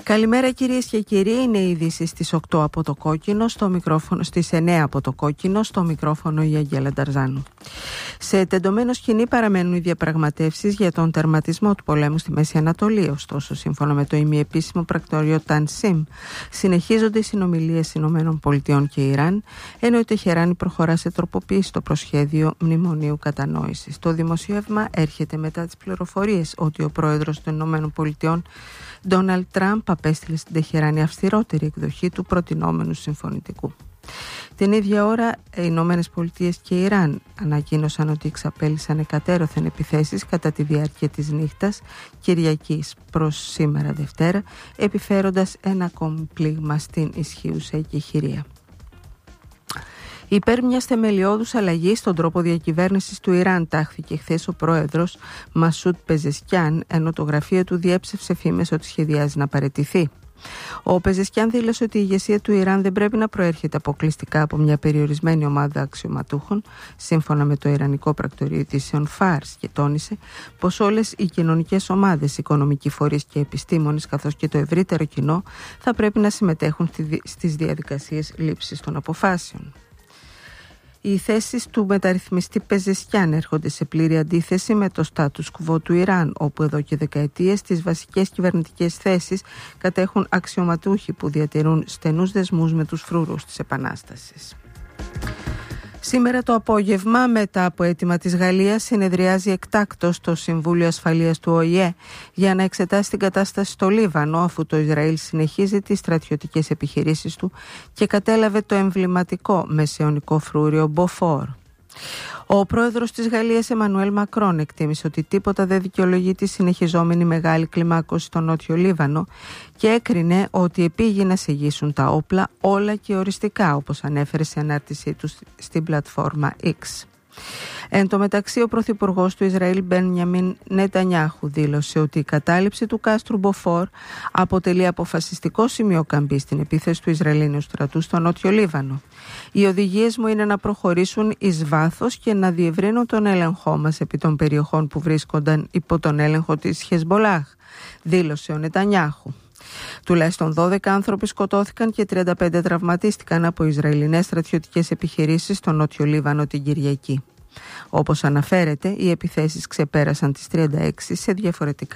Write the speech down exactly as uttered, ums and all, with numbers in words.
Καλημέρα κυρίες και κύριοι, είναι οι ειδήσεις στις οκτώ από το Κόκκινο, στο μικρόφωνο, στις εννέα από το Κόκκινο, στο μικρόφωνο η Αγγέλα Νταρζάνου. Σε τεντωμένο σκηνή παραμένουν οι διαπραγματεύσεις για τον τερματισμό του πολέμου στη Μέση Ανατολή. Ωστόσο, σύμφωνα με το ημιεπίσημο πρακτορείο Τανσίμ, συνεχίζονται οι συνομιλίες ΗΠΑ και Ιράν, ενώ η Τεχεράνη προχωρά σε τροποποίηση στο προσχέδιο μνημονίου κατανόησης. Το δημοσίευμα έρχεται μετά τις πληροφορίες ότι ο πρόεδρος των ΗΠΑ, Ντόναλντ Τραμπ, απέστειλε στην Τεχεράνη αυστηρότερη εκδοχή του προτινόμενου συμφωνητικού. Την ίδια ώρα, οι Ηνωμένες Πολιτείες και η Ιράν ανακοίνωσαν ότι εξαπέλυσαν εκατέρωθεν επιθέσεις κατά τη διάρκεια της νύχτας Κυριακής προς σήμερα Δευτέρα, επιφέροντας ένα ακόμη πλήγμα στην ισχύουσα εκεχηρία. Υπέρ μιας θεμελιώδους αλλαγής στον τρόπο διακυβέρνησης του Ιράν τάχθηκε χθες ο πρόεδρος Μασούντ Πεζεσκιάν, ενώ το γραφείο του διέψευσε φήμες ότι σχεδιάζει να παραιτηθεί. Ο Πεζεσκιάν δήλωσε ότι η ηγεσία του Ιράν δεν πρέπει να προέρχεται αποκλειστικά από μια περιορισμένη ομάδα αξιωματούχων, σύμφωνα με το Ιρανικό πρακτορείο ειδήσεων Φάρς, και τόνισε πως όλες οι κοινωνικές ομάδες, οικονομικοί φορείς και επιστήμονες, καθώς και το ευρύτερο κοινό, θα πρέπει να συμμετέχουν στις διαδικασίες λήψης των αποφάσεων. Οι θέσεις του μεταρρυθμιστή Πεζεσκιάν έρχονται σε πλήρη αντίθεση με το status quo του Ιράν, όπου εδώ και δεκαετίες τις βασικές κυβερνητικές θέσεις κατέχουν αξιωματούχοι που διατηρούν στενούς δεσμούς με τους φρούρους της Επανάστασης. Σήμερα το απόγευμα, μετά από αίτημα της Γαλλίας, συνεδριάζει εκτάκτως το Συμβούλιο Ασφαλείας του Ο Η Ε για να εξετάσει την κατάσταση στο Λίβανο, αφού το Ισραήλ συνεχίζει τις στρατιωτικές επιχειρήσεις του και κατέλαβε το εμβληματικό μεσαιωνικό φρούριο Μποφόρ. Ο πρόεδρος της Γαλλίας Εμμανουέλ Μακρόν εκτίμησε ότι τίποτα δεν δικαιολογεί τη συνεχιζόμενη μεγάλη κλιμάκωση στο Νότιο Λίβανο και έκρινε ότι επήγει να σεγγίσουν τα όπλα όλα και οριστικά, όπως ανέφερε σε ανάρτησή του στην πλατφόρμα X. Εν τω μεταξύ, ο πρωθυπουργός του Ισραήλ Μπένιαμιν Νετανιάχου δήλωσε ότι η κατάληψη του κάστρου Μποφόρ αποτελεί αποφασιστικό σημείο καμπής στην επίθεση του Ισραηλινού στρατού στο Νότιο Λίβανο. Οι οδηγίες μου είναι να προχωρήσουν εις βάθος και να διευρύνουν τον έλεγχό μας επί των περιοχών που βρίσκονταν υπό τον έλεγχο της Χεσμπολάχ, δήλωσε ο Νετανιάχου. Τουλάχιστον δώδεκα άνθρωποι σκοτώθηκαν και τριάντα πέντε τραυματίστηκαν από Ισραηλινές στρατιωτικές επιχειρήσεις στο Νότιο Λίβανο την Κυριακή. Όπως αναφέρεται, οι επιθέσεις ξεπέρασαν τις τριάντα έξι σε διαφορετικά